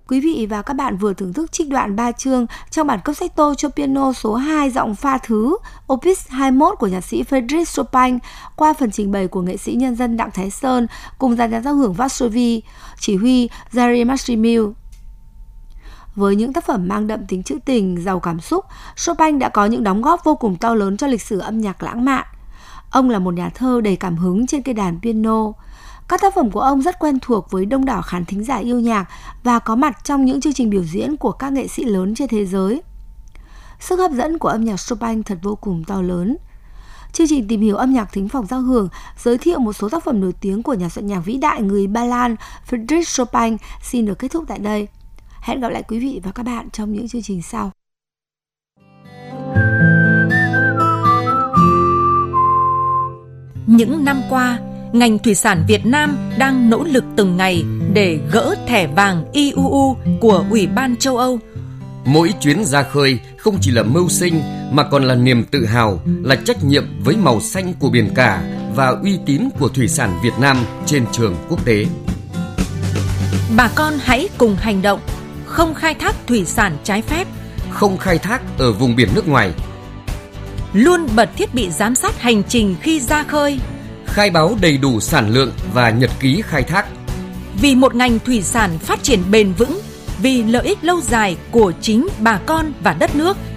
Quý vị và các bạn vừa thưởng thức trích đoạn 3 chương trong bản concerto cho piano số 2 giọng pha thứ Opus 21 của nhạc sĩ Frédéric Chopin qua phần trình bày của nghệ sĩ nhân dân Đặng Thái Sơn cùng dàn nhạc giao hưởng Varsovie, chỉ huy Jari Maximil. Với những tác phẩm mang đậm tính trữ tình, giàu cảm xúc, Chopin đã có những đóng góp vô cùng to lớn cho lịch sử âm nhạc lãng mạn. Ông là một nhà thơ đầy cảm hứng trên cây đàn piano. Các tác phẩm của ông rất quen thuộc với đông đảo khán thính giả yêu nhạc và có mặt trong những chương trình biểu diễn của các nghệ sĩ lớn trên thế giới. Sức hấp dẫn của âm nhạc Chopin thật vô cùng to lớn. Chương trình tìm hiểu âm nhạc thính phòng giao hưởng giới thiệu một số tác phẩm nổi tiếng của nhà soạn nhạc vĩ đại người Ba Lan Frédéric Chopin xin được kết thúc tại đây. Hẹn gặp lại quý vị và các bạn trong những chương trình sau. Những năm qua, ngành thủy sản Việt Nam đang nỗ lực từng ngày để gỡ thẻ vàng IUU của Ủy ban châu Âu. Mỗi chuyến ra khơi không chỉ là mưu sinh mà còn là niềm tự hào, là trách nhiệm với màu xanh của biển cả và uy tín của thủy sản Việt Nam trên trường quốc tế. Bà con hãy cùng hành động, không khai thác thủy sản trái phép, không khai thác ở vùng biển nước ngoài, luôn bật thiết bị giám sát hành trình khi ra khơi, khai báo đầy đủ sản lượng và nhật ký khai thác. Vì một ngành thủy sản phát triển bền vững, vì lợi ích lâu dài của chính bà con và đất nước.